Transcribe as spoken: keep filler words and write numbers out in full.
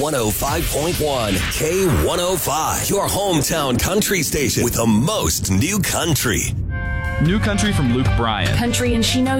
one oh five point one. K one oh five, your hometown country station with the most new country. New country from Luke Bryan. Country and she knows